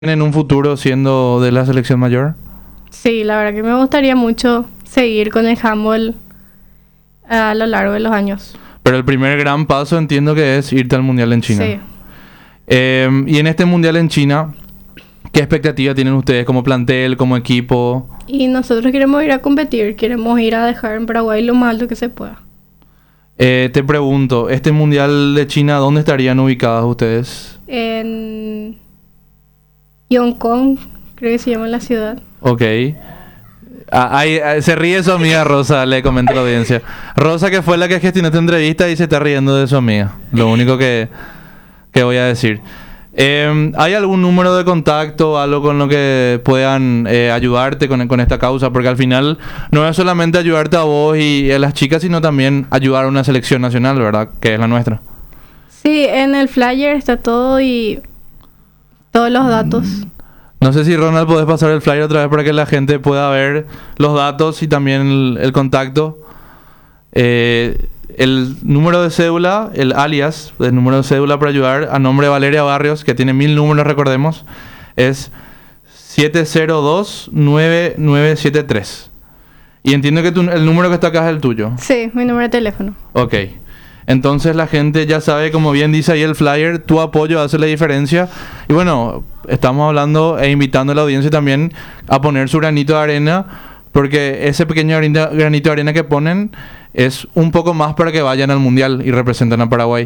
en un futuro siendo de la selección mayor? Sí, la verdad que me gustaría mucho seguir con el handball a lo largo de los años. Pero el primer gran paso entiendo que es irte al Mundial en China. Sí. Y en este Mundial en China, ¿qué expectativa tienen ustedes como plantel, como equipo? Y nosotros queremos ir a competir, queremos ir a dejar en Paraguay lo más alto que se pueda. Te pregunto, este Mundial de China, ¿dónde estarían ubicados ustedes? En Yongkong, creo que se llama la ciudad. Ok. Se ríe su amiga Rosa, le comenta a la audiencia. Rosa, que fue la que gestionó esta entrevista y se está riendo de su amiga. Lo único que voy a decir. ¿Hay algún número de contacto, algo con lo que puedan ayudarte con esta causa? Porque al final no es solamente ayudarte a vos y a las chicas, sino también ayudar a una selección nacional, ¿verdad? Que es la nuestra. Sí, en el flyer está todo y todos los datos. No sé si Ronald podés pasar el flyer otra vez para que la gente pueda ver los datos y también el contacto. El número de cédula, el alias del número de cédula para ayudar a nombre de Valeria Barrios, que tiene 1000 números, recordemos, es 7029973. Y entiendo que el número que está acá es el tuyo. Sí, mi número de teléfono. Ok. Entonces la gente ya sabe, como bien dice ahí el flyer, tu apoyo hace la diferencia. Y bueno, estamos hablando e invitando a la audiencia también a poner su granito de arena, porque ese pequeño granito de arena que ponen es un poco más para que vayan al Mundial y representen a Paraguay.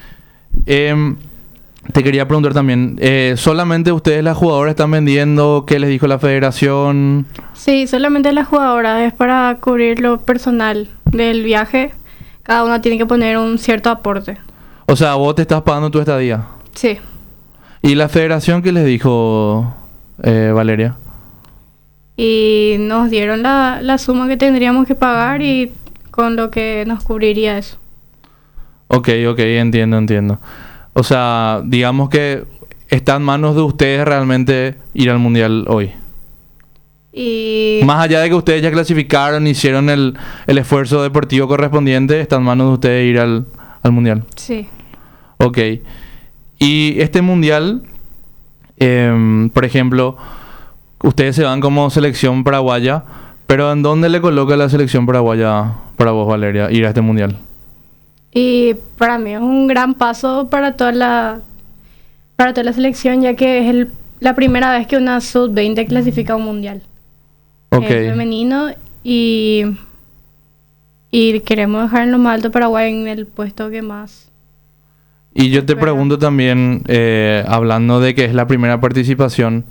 Te quería preguntar también, ¿solamente ustedes las jugadoras están vendiendo? ¿Qué les dijo la federación? Sí, solamente las jugadoras, es para cubrir lo personal del viaje. Cada una tiene que poner un cierto aporte. O sea, vos te estás pagando tu estadía. Sí. ¿Y la federación qué les dijo, Valeria? Y nos dieron la suma que tendríamos que pagar y con lo que nos cubriría eso. Ok, entiendo. O sea, digamos que está en manos de ustedes realmente ir al Mundial hoy. Y más allá de que ustedes ya clasificaron, hicieron el esfuerzo deportivo correspondiente, está en manos de ustedes ir al Mundial. sí. Ok. Y este Mundial, por ejemplo, ustedes se van como selección paraguaya, pero ¿en dónde le coloca la selección paraguaya para vos, Valeria, ir a este Mundial? Y para mí es un gran paso para toda la selección, ya que es la primera vez que una sub-20 clasifica a un mundial. Ok. Es femenino y queremos dejar en lo más alto Paraguay en el puesto que más. Y yo te pregunto también, hablando de que es la primera participación,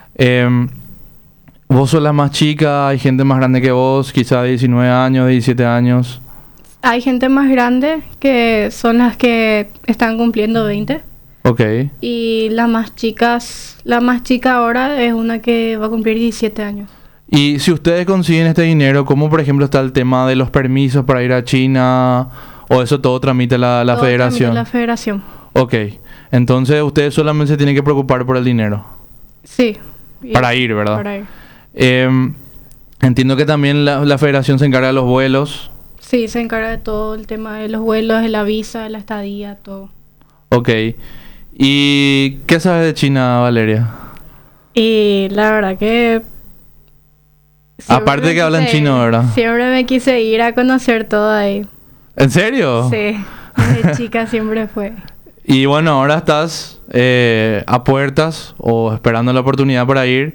vos sos la más chica, hay gente más grande que vos, quizá de 19 años, 17 años. Hay gente más grande que son las que están cumpliendo 20. Ok. Y la más chica ahora es una que va a cumplir 17 años. Y si ustedes consiguen este dinero, ¿cómo por ejemplo está el tema de los permisos para ir a China? ¿O eso todo tramita la Todo federación? tramita la federación. Ok. Entonces ustedes solamente se tienen que preocupar por el dinero. Sí. Para ir, ¿verdad? Para ir. Entiendo que también la federación se encarga de los vuelos. Sí, se encarga de todo el tema de los vuelos, de la visa, de la estadía, todo. Ok. ¿Y qué sabes de China, Valeria? Y la verdad que... Aparte de que hablan chino, ¿verdad? Siempre me quise ir a conocer todo ahí. ¿En serio? Sí, desde chica siempre fue. Y bueno, ahora estás a puertas o esperando la oportunidad para ir.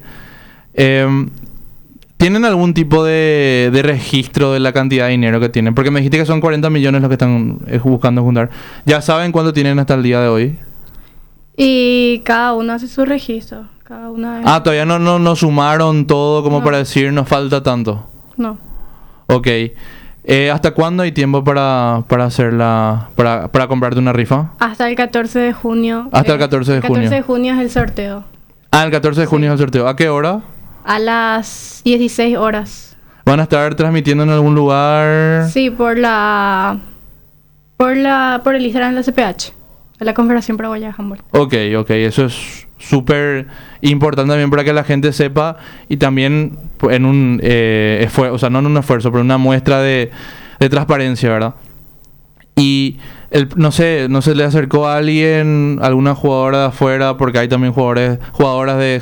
¿Tienen algún tipo de registro de la cantidad de dinero que tienen? Porque me dijiste que son 40 millones los que están buscando juntar. ¿Ya saben cuánto tienen hasta el día de hoy? Y cada uno hace su registro. Cada una es... Todavía no sumaron todo como No. para decir nos falta tanto. No. Ok. ¿Hasta cuándo hay tiempo para para comprarte una rifa? Hasta el 14 de junio. Hasta el 14 de junio. El 14 de junio es el sorteo. El 14 de junio es el sorteo. ¿A qué hora? A las 16 horas. ¿Van a estar transmitiendo en algún lugar? Sí, por el Instagram de la CPH, de la Confederación Paraguaya de Handball. Ok. Eso es súper importante también para que la gente sepa y también en un esfuerzo, o sea, no en un esfuerzo, pero una muestra de transparencia, ¿verdad? y no sé, no se le acercó a alguien, alguna jugadora de afuera, porque hay también jugadoras de